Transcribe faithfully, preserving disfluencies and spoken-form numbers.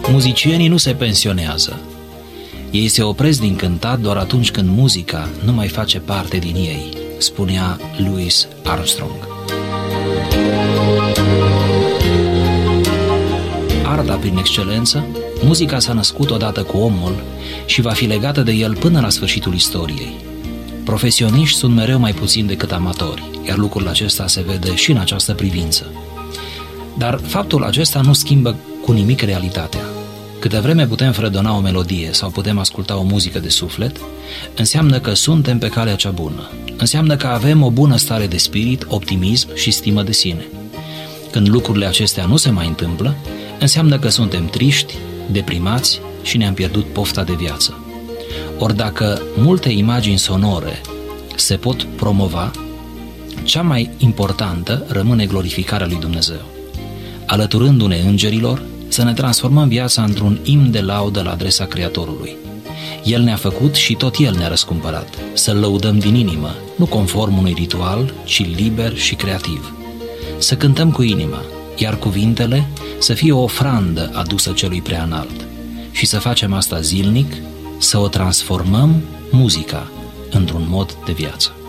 Muzicienii nu se pensionează. Ei se opresc din cântat doar atunci când muzica nu mai face parte din ei, spunea Louis Armstrong. Arta prin excelență, muzica s-a născut odată cu omul și va fi legată de el până la sfârșitul istoriei. Profesioniști sunt mereu mai puțini decât amatori, iar lucrul acesta se vede și în această privință. Dar faptul acesta nu schimbă cu nimic realitatea. Câte vreme putem fredona o melodie sau putem asculta o muzică de suflet, înseamnă că suntem pe calea cea bună. Înseamnă că avem o bună stare de spirit, optimism și stimă de sine. Când lucrurile acestea nu se mai întâmplă, înseamnă că suntem triști, deprimați și ne-am pierdut pofta de viață. Ori dacă multe imagini sonore se pot promova, cea mai importantă rămâne glorificarea lui Dumnezeu. Alăturându-ne îngerilor, să ne transformăm viața într-un imn de laudă la adresa Creatorului. El ne-a făcut și tot El ne-a răscumpărat. Să-L lăudăm din inimă, nu conform unui ritual, ci liber și creativ. Să cântăm cu inima, iar cuvintele să fie o ofrandă adusă Celui Preaînalt. Și să facem asta zilnic, să o transformăm, muzica, într-un mod de viață.